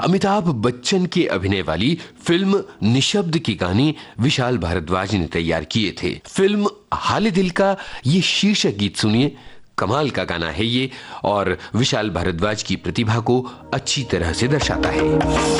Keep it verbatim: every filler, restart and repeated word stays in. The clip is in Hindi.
अमिताभ बच्चन के अभिनय वाली फिल्म निशब्द की कहानी विशाल भारद्वाज ने तैयार किए थे। फिल्म हाले दिल का ये शीर्षक गीत सुनिए, कमाल का गाना है ये और विशाल भारद्वाज की प्रतिभा को अच्छी तरह से दर्शाता है।